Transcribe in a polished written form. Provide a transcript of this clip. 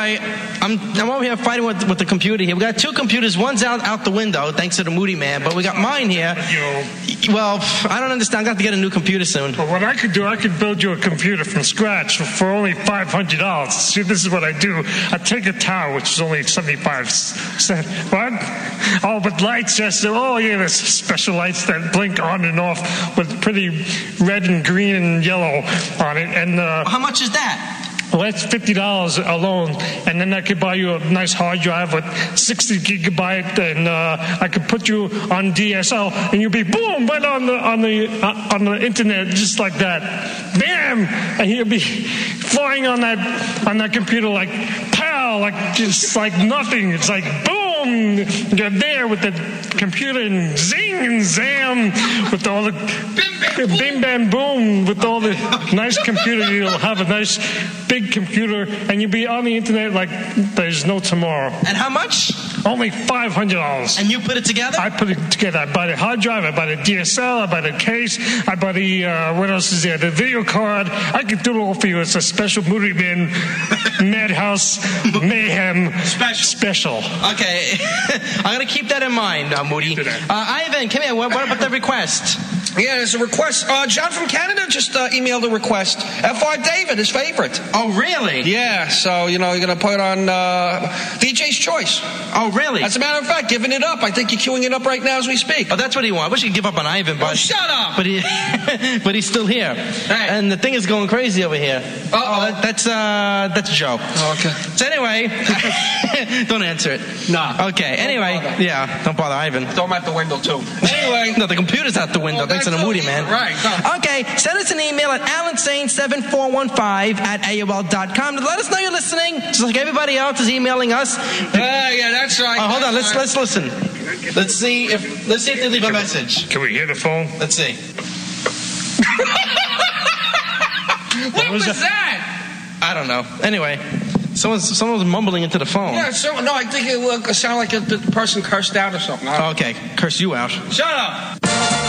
anyway, I'm over here fighting with the computer here. We got two computers. One's out the window, thanks to the Moody Man, but we got mine here. Well, I don't understand. I got to get a new computer soon. Well, what I could do, I could build you a computer from scratch for only $500. See, this is what I do. I take a tower, which is only 75 cents. What? Oh, but lights, yes. Oh, yeah, there's special lights that blink on and off with pretty red and green and yellow on it. And how much is that? Well, that's $50 alone, and then I could buy you a nice hard drive with 60 gigabyte, and I could put you on DSL, and you'll be boom right on the internet just like that, bam, and you'll be flying on that computer like pow, like just like nothing. It's like boom, you're there with the computer, and zing and zam with all the bim bam boom with all the nice computer. You'll have a nice big computer, and you'll be on the internet like there's no tomorrow. And how much? Only $500. And you put it together? I put it together. I bought a hard drive, I bought a DSL, I bought a case, I bought what else is there? The video card. I can do it all for you. It's a special Moody Man Madhouse Mayhem special. Okay. I'm going to keep that in mind, Moody. Ivan, come here. What about the request? Yeah, there's a request. John from Canada just emailed a request. F.R. David, his favorite. Oh, really? Yeah, so, you're going to put it on DJ's Choice. Oh, really? As a matter of fact, giving it up. I think you're queuing it up right now as we speak. Oh, that's what he wants. I wish he'd give up on Ivan, but... Oh, shut up! But he's still here. Hey. And the thing is going crazy over here. Uh-oh. That's Joe. Oh, okay. So anyway, don't answer it. Nah. Okay, anyway. Yeah, don't bother Ivan. Throw him out the window, too. Anyway. No, the computer's out the window. Thanks to the Moody Man. Right. No. Okay, send us an email at alansane7415@AOL.com. Let us know you're listening, just like everybody else is emailing us. Yeah, that's right. Hold on, let's listen. Let's see if they leave a message. Can we hear the phone? Let's see. What was that? I don't know. Anyway, someone was mumbling into the phone. Yeah, I think it sounded like the person cursed out or something. Okay, curse you out. Shut up.